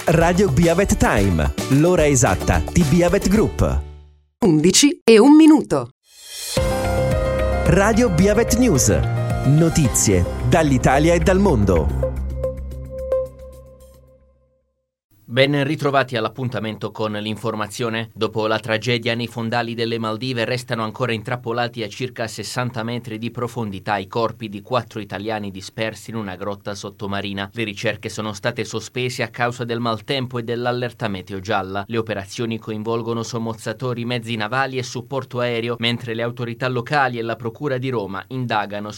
Radio Biavet Time, l'ora esatta di Biavet Group. 11:01. Radio Biavet News, notizie dall'Italia e dal mondo. Ben ritrovati all'appuntamento con l'informazione. Dopo la tragedia nei fondali delle Maldive restano ancora intrappolati a circa 60 metri di profondità i corpi di 4 italiani dispersi in una grotta sottomarina. Le ricerche sono state sospese a causa del maltempo e dell'allerta meteo gialla. Le operazioni coinvolgono sommozzatori, mezzi navali e supporto aereo, mentre le autorità locali e la Procura di Roma indagano